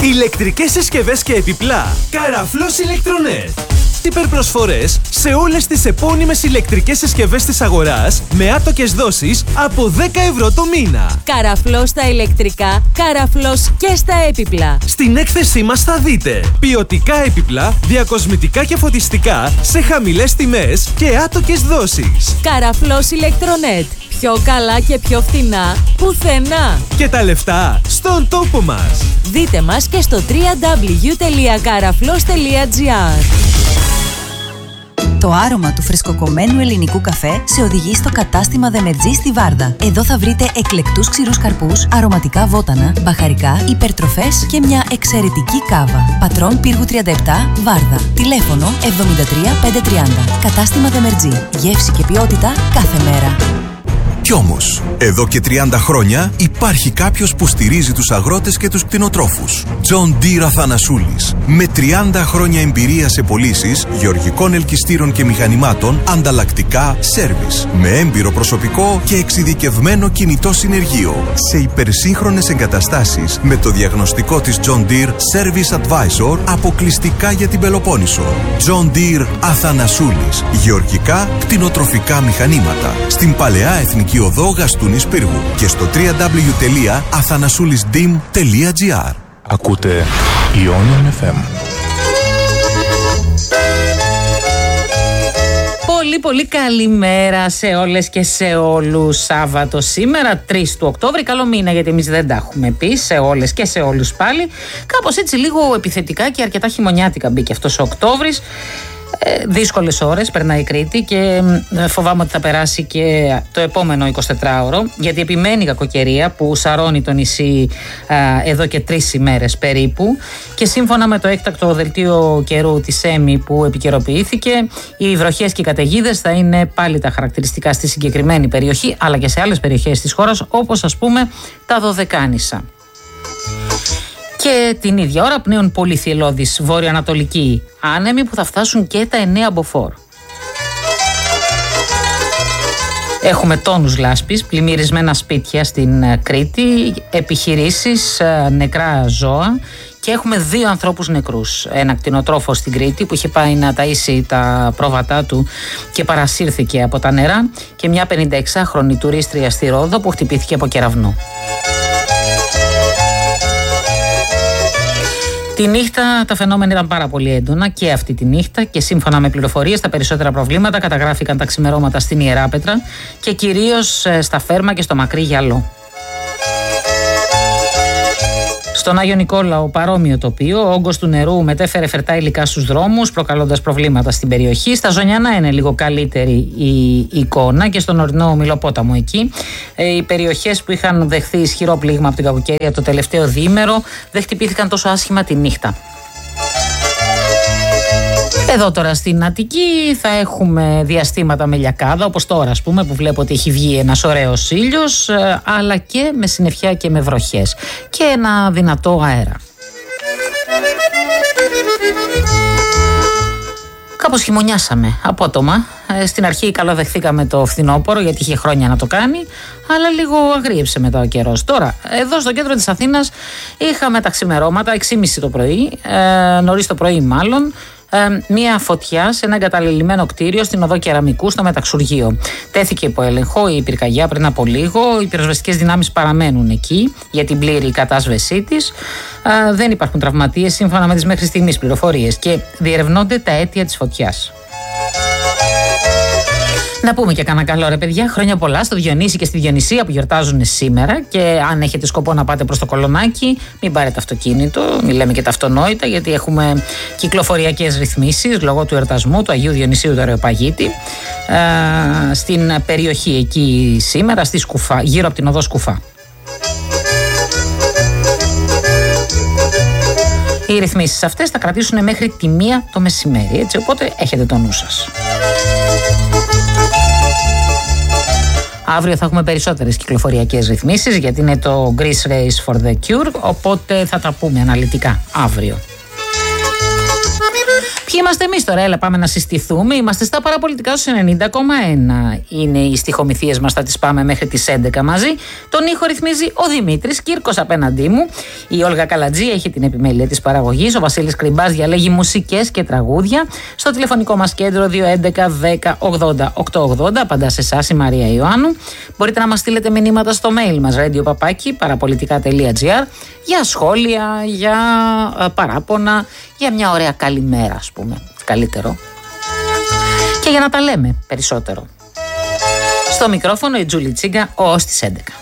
Ηλεκτρικές συσκευές και επιπλά. Καραφλός Ηλεκτρονέτ. Υπερπροσφορές σε όλες τις επώνυμες ηλεκτρικές συσκευές της αγοράς με άτοκες δόσεις από 10 ευρώ το μήνα. Καραφλός στα ηλεκτρικά, καραφλός και στα έπιπλα. Στην έκθεσή μας θα δείτε ποιοτικά έπιπλα, διακοσμητικά και φωτιστικά σε χαμηλές τιμές και άτοκες δόσεις. Καραφλός Ηλεκτρονέτ. Πιο καλά και πιο φθηνά πουθενά. Και τα λεφτά στον τόπο μας. Δείτε μας και στο www.karaflos.gr. Το άρωμα του φρεσκοκομμένου ελληνικού καφέ σε οδηγεί στο κατάστημα Δεμερτζή στη Βάρδα. Εδώ θα βρείτε εκλεκτούς ξηρούς καρπούς, αρωματικά βότανα, μπαχαρικά, υπερτροφές και μια εξαιρετική κάβα. Πατρών Πύργου 37, Βάρδα. Τηλέφωνο 73 530. Κατάστημα Δεμερτζή. Γεύση και ποιότητα κάθε μέρα. Κι όμως, εδώ και 30 χρόνια υπάρχει κάποιος που στηρίζει τους αγρότες και τους κτηνοτρόφους. John Deere Αθανασούλης. Με 30 χρόνια εμπειρία σε πωλήσεις γεωργικών ελκυστήρων και μηχανημάτων, ανταλλακτικά, σέρβις. Με έμπειρο προσωπικό και εξειδικευμένο κινητό συνεργείο. Σε υπερσύγχρονες εγκαταστάσεις με το διαγνωστικό της John Deere Service Advisor αποκλειστικά για την Πελοπόννησο. John Deere Αθανασούλης. Γεωργικά, κτηνοτροφικά μηχανήματα. Στην Παλαιά Εθνική Οδό Γαστούνης Πύργου και στο www.athanasoulisdim.gr. Ακούτε Ionian FM. Πολύ καλημέρα σε όλες και σε όλους. Σάββατο σήμερα, 3 του Οκτώβρη. Καλό μήνα, γιατί εμείς δεν τα έχουμε πει σε όλες και σε όλους πάλι. Κάπως έτσι λίγο επιθετικά και αρκετά χειμωνιάτικα μπήκε αυτός ο Οκτώβρης. Δύσκολες ώρες περνάει η Κρήτη και φοβάμαι ότι θα περάσει και το επόμενο 24ωρο, γιατί επιμένει η κακοκαιρία που σαρώνει το νησί εδώ και 3 ημέρες περίπου, και σύμφωνα με το έκτακτο δελτίο καιρού της ΕΜΗ που επικαιροποιήθηκε, οι βροχές και οι καταιγίδες θα είναι πάλι τα χαρακτηριστικά στη συγκεκριμένη περιοχή, αλλά και σε άλλες περιοχές της χώρας, όπως ας πούμε τα Δωδεκάνησα. Και την ίδια ώρα πνέουν πολυθυελλώδεις βορειοανατολικοί άνεμοι που θα φτάσουν και τα 9 μποφόρ. Έχουμε τόνους λάσπης, πλημμυρισμένα σπίτια στην Κρήτη, επιχειρήσεις, νεκρά ζώα, και έχουμε 2 ανθρώπους νεκρούς. Ένα κτηνοτρόφο στην Κρήτη που είχε πάει να ταΐσει τα πρόβατά του και παρασύρθηκε από τα νερά, και μια 56χρονη τουρίστρια στη Ρόδο που χτυπήθηκε από κεραυνό. Τη νύχτα τα φαινόμενα ήταν πάρα πολύ έντονα και αυτή τη νύχτα, και σύμφωνα με πληροφορίες τα περισσότερα προβλήματα καταγράφηκαν τα ξημερώματα στην Ιεράπετρα και κυρίως στα Φέρμα και στο Μακρύ Γιαλό. Στον Άγιο Νικόλαο παρόμοιο τοπίο, ο όγκος του νερού μετέφερε φερτά υλικά στους δρόμους, προκαλώντας προβλήματα στην περιοχή. Στα Ζωνιανά είναι λίγο καλύτερη η εικόνα, και στον ορεινό Μιλοπόταμο εκεί. Οι περιοχές που είχαν δεχθεί ισχυρό πλήγμα από την κακοκαιρία το τελευταίο διήμερο δεν χτυπήθηκαν τόσο άσχημα τη νύχτα. Εδώ τώρα στην Αττική θα έχουμε διαστήματα με λιακάδα, όπως τώρα ας πούμε που βλέπω ότι έχει βγει ένας ωραίος ήλιος, αλλά και με συννεφιά και με βροχές και ένα δυνατό αέρα. Κάπως χειμωνιάσαμε απότομα. Στην αρχή καλά δεχθήκαμε το φθινόπωρο, γιατί είχε χρόνια να το κάνει, αλλά λίγο αγρίεψε μετά ο καιρός. Τώρα, εδώ στο κέντρο της Αθήνας είχαμε τα ξημερώματα 6:30 το πρωί, νωρίς το πρωί μάλλον, μία φωτιά σε ένα εγκαταλελειμμένο κτίριο στην οδό Κεραμικού στο Μεταξουργείο. Τέθηκε υπό έλεγχο η πυρκαγιά πριν από λίγο. Οι πυροσβεστικές δυνάμεις παραμένουν εκεί για την πλήρη κατάσβεσή της. Δεν υπάρχουν τραυματίες σύμφωνα με τις μέχρι στιγμής πληροφορίες και διερευνώνται τα αίτια της φωτιάς. Να πούμε και κανένα καλό, ρε παιδιά, χρόνια πολλά στο Διονύση και στη Διονυσία που γιορτάζουν σήμερα, και αν έχετε σκοπό να πάτε προς το Κολονάκι, μην πάρετε αυτοκίνητο, μην λέμε και τα αυτονόητα, γιατί έχουμε κυκλοφοριακές ρυθμίσεις λόγω του εορτασμού του Αγίου Διονυσίου του Αρεοπαγίτη στην περιοχή εκεί σήμερα, στη Σκουφά, γύρω από την οδό Σκουφά. Οι ρυθμίσεις αυτές θα κρατήσουν μέχρι τη 1 το μεσημέρι, έτσι, οπότε έχετε το νου σας. Αύριο θα έχουμε περισσότερες κυκλοφοριακές ρυθμίσεις, γιατί είναι το Greece Race for the Cure, οπότε θα τα πούμε αναλυτικά αύριο. Ποιοι είμαστε εμείς τώρα, έλα πάμε να συστηθούμε. Είμαστε στα παραπολιτικά στους 90,1. Είναι οι στιχομυθίες μας, θα τις πάμε μέχρι τις 11 μαζί. Τον ήχο ρυθμίζει ο Δημήτρης Κύρκος απέναντί μου. Η Όλγα Καλατζή έχει την επιμέλεια της παραγωγής. Ο Βασίλης Κρυμπάς διαλέγει μουσικές και τραγούδια. Στο τηλεφωνικό μας κέντρο 211 10 80 880. Απαντά σε εσάς η Μαρία Ιωάννου. Μπορείτε να μας στείλετε μηνύματα στο mail μας radio@parapolitica.gr για σχόλια, για παράπονα, για μια ωραία καλημέρα, ας πούμε. Καλύτερο. Και για να τα λέμε περισσότερο. Στο μικρόφωνο η Τζούλη Τσίγκα ως τις 11.